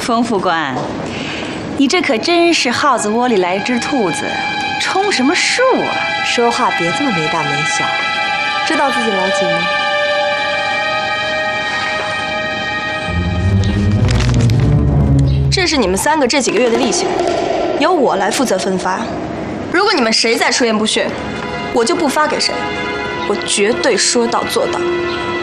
冯副官，你这可真是耗子窝里来只兔子，充什么数啊？ 说话别这么没大没小，知道自己老几吗？ 这是你们3个这几个月的利息，由我来负责分发。如果你们谁再出言不逊，我就不发给谁，我绝对说到做到。